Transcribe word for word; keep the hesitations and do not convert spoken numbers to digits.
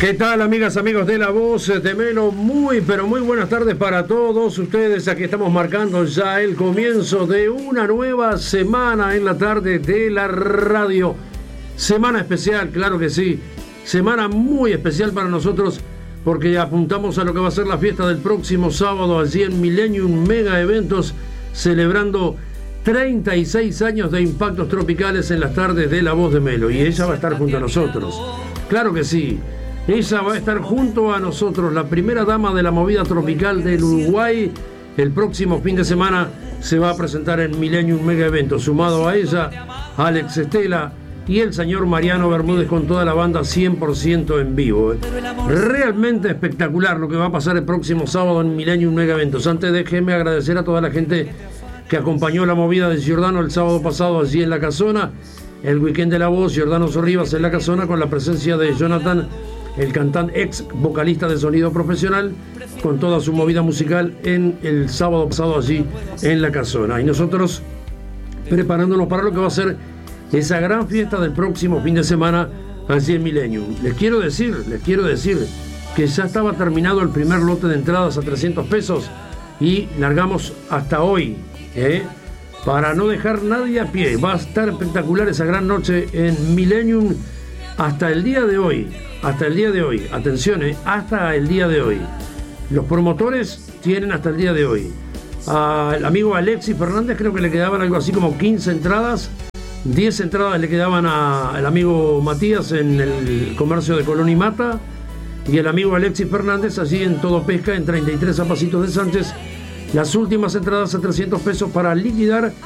¿Qué tal, amigas, amigos de La Voz de Melo? Muy, pero muy buenas tardes para todos ustedes. Aquí estamos marcando ya el comienzo de una nueva semana en la tarde de la radio. Semana especial, claro que sí. Semana muy especial para nosotros porque apuntamos a lo que va a ser la fiesta del próximo sábado allí en Millennium Mega Eventos, celebrando treinta y seis años de impactos tropicales en las tardes de La Voz de Melo. Y ella va a estar junto a nosotros. Claro que sí. Ella va a estar junto a nosotros, la primera dama de la movida tropical del Uruguay. El próximo fin de semana se va a presentar en Millennium Mega Eventos. Sumado a ella, Alex Estela y el señor Mariano Bermúdez con toda la banda cien por ciento en vivo. Realmente espectacular lo que va a pasar el próximo sábado en Millennium Mega Eventos. Antes déjeme agradecer a toda la gente que acompañó la movida de Giordano el sábado pasado allí en La Casona. El weekend de La Voz, Giordano Sorribas en La Casona, con la presencia de Jonathan, el cantante ex vocalista de Sonido Profesional, con toda su movida musical en el sábado pasado allí en La Casona. Y nosotros preparándonos para lo que va a ser esa gran fiesta del próximo fin de semana allí en Millennium. Les quiero decir, les quiero decir que ya estaba terminado el primer lote de entradas a trescientos pesos y largamos hasta hoy, ¿eh? Para no dejar nadie a pie. Va a estar espectacular esa gran noche en Millennium hasta el día de hoy. Hasta el día de hoy, atención, ¿eh? Hasta el día de hoy. Los promotores tienen hasta el día de hoy. Al amigo Alexis Fernández creo que le quedaban algo así como quince entradas. diez entradas le quedaban al amigo Matías en el comercio de Colón y Mata. Y el amigo Alexis Fernández allí en Todo Pesca en treinta y tres a Pasitos de Sánchez. Las últimas entradas a trescientos pesos para liquidar